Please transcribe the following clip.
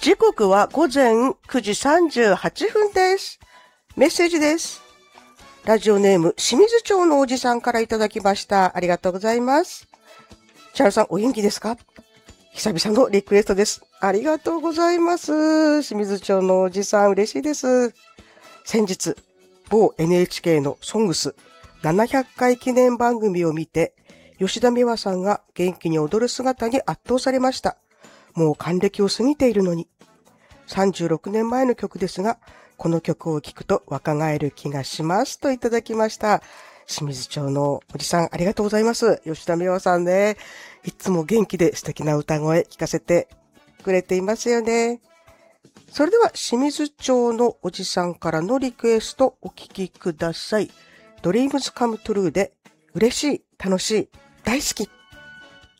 時刻は午前9時38分です。メッセージです。ラジオネーム、清水町のおじさんからいただきました。ありがとうございます。チャルさん、お元気ですか？久々のリクエストです。ありがとうございます。清水町のおじさん、嬉しいです。先日、某 NHK のソングス700回記念番組を見て、吉田美和さんが元気に踊る姿に圧倒されました。もう還暦を過ぎているのに。36年前の曲ですが、この曲を聴くと若返る気がしますといただきました。清水町のおじさん、ありがとうございます。吉田美和さんね、いつも元気で素敵な歌声聞かせてくれていますよね。それでは清水町のおじさんからのリクエストお聴きください。Dreams Come True で嬉しい、楽しい、大好き。